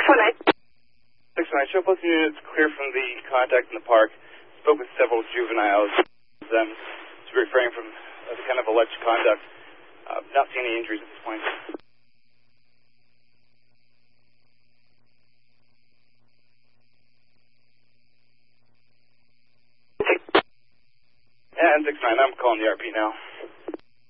619. 619. Show posting units clear from the contact in the park. Spoke with several juveniles. Them to refrain from the kind of alleged conduct. Not seeing any injuries at this point. And 619. I'm calling the RP now.